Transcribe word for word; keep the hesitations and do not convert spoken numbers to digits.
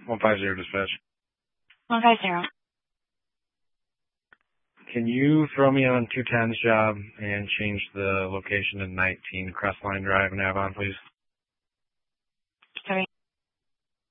one five zero dispatch. one five zero. Can you throw me on two ten's job and change the location to nineteen Crestline Drive in Avon, please? Sorry.